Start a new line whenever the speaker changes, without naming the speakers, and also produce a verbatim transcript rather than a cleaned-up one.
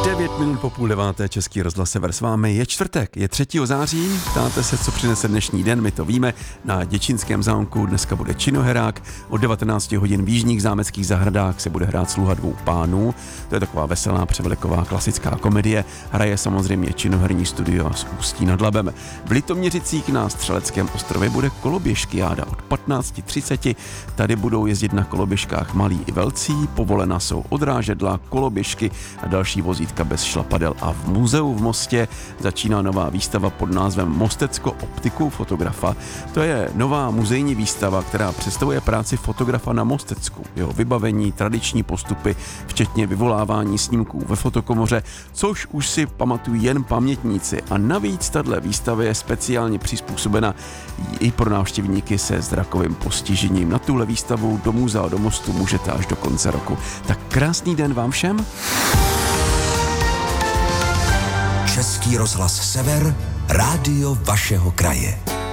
devět minut po půl deváté, Český rozhlas Sever s vámi. Je čtvrtek, je třetího září, ptáte se, co přinese dnešní den, my to víme. Na Děčínském zámku dneska bude činoherák, od devatenácti hodin v Jižních zámeckých zahradách se bude hrát Sluha dvou pánů. To je taková veselá, převleková klasická komedie. Hraje samozřejmě činoherní studio z Ústí nad Labem. V Litoměřicích na Střeleckém ostrově bude koloběžkyáda od patnáct třicet. Tady budou jezdit na koloběžkách malí i velcí, povolena jsou odrážedla, koloběžky a další vozítka bez šlapadel. A v muzeu v Mostě začíná nová výstava pod názvem Mostecko optikou fotografa. To je nová muzejní výstava, která představuje práci fotografa na Mostecku, jeho vybavení, tradiční postupy, včetně vyvolávání snímků ve fotokomoře, což už si pamatují jen pamětníci. A navíc tato výstava je speciálně přizpůsobena i pro návštěvníky se zrakovým postižením. Na tuhle výstavu do muzea do Mostu můžete až do konce roku. Tak krásný den vám všem.
Český rozhlas Sever, rádio vašeho kraje.